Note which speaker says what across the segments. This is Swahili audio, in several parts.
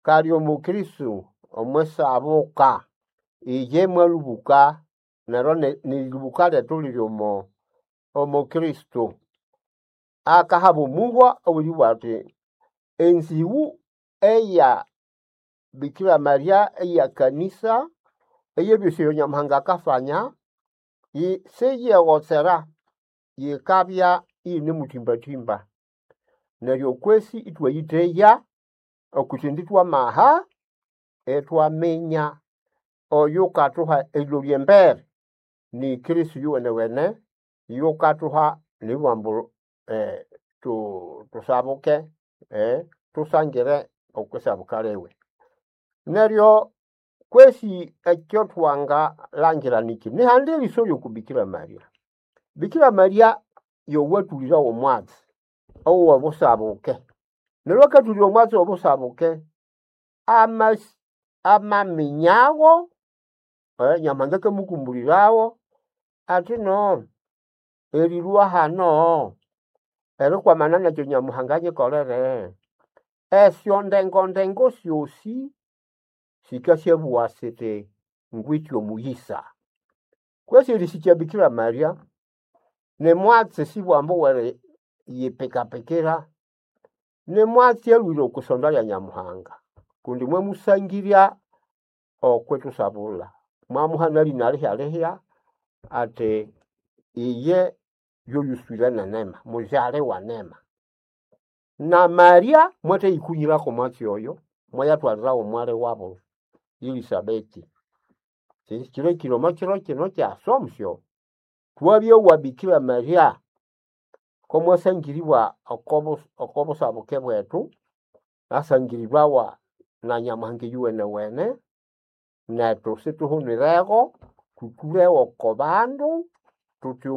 Speaker 1: kali omukristo omwesabuka ije mwalubuka nero nilubuka letulilyomo omukristo akahabo mugwa obuliwate enziwu eya Bikira Maria eya kanisa eye byose Nyamuhanga akafanya seye wotsera yekabya ine mutimbatimba neryo kwesi itwayiteya okutinditwa maha etwamenya oyo katuha elolyembere ni Kristo yuwene yokatuha nibwambo tusabuke tusangire okusabuka lewe neryo kwesi ekyo twanga langira niki nihande lisoyo ku Bikira Maria. Bikira Maria yowatulira omwatsi owo wabusabuke neryo katulira omwatsi wabusabuke amaminyawo Nyamuhanga kamukumbulirawo ati no erilwa hano erikwamana nakyo Nyamuhanga nyikolere esyo ndengo syosi sikasyabuwasite ngwityo muyisa kwesi lisikya Bikira Maria nemwatsi sibwambo were yipekapekera nemwatsi yalwire okusonda ya Nyamuhanga kundi mwemusangirya okwetusabula mwamuhana linalihya ate iye yoyuswira na nema mujale wa nema na Maria mwete ikunyirako mwatsi oyo mwayatwalira omwale wabo Elisabeti kiro kino kya Assumption twabyo wa Bikira Maria komwasangiribwa okobusabuke bwetu asangiribwa na Nyamuhanga yuwene netu situhunirego tutulewo kobandu tuti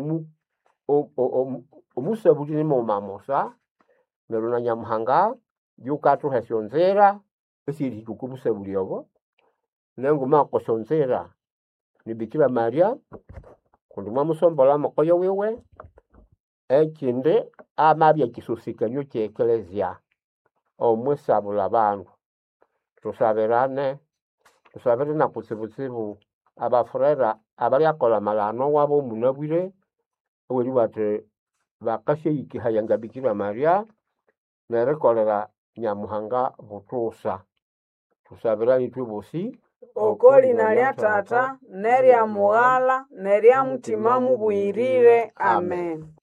Speaker 1: omusabuli ni mumamusa neryo na Nyamuhanga yukatuha esyonzira esiri tukumusabuli obo nenguma kosyonzira ni Bikira Maria kundi mwamusombola mokoyo wiwe ekindi amabya kisusikanyo kye Eklezia omwesabula abantu tusabirane na kutsibutsibu abafurera abalyakola malano wabo munabwire oweri bate bakasheyikihayanga Bikira Maria nerekolera Nyamuhanga butusa tusabirane twibosi
Speaker 2: okolina lya Tata nerya Mughala nerya Mutima mubwirire. Amen.